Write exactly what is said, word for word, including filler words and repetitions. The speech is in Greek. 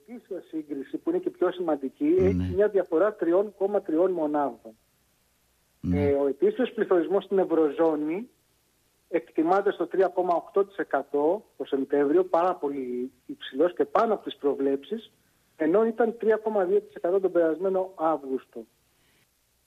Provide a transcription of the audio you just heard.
ετήσια σύγκριση, που είναι και πιο σημαντική, Ναι. έχει μια διαφορά τρία κόμμα τρία μονάδων. Ναι. Ε, ο ετήσιος πληθωρισμός στην Ευρωζώνη εκτιμάται στο τρία κόμμα οκτώ τοις εκατό το Σεπτέμβριο, πάρα πολύ υψηλός και πάνω από τις προβλέψεις, ενώ ήταν τρία κόμμα δύο τοις εκατό τον περασμένο Αύγουστο.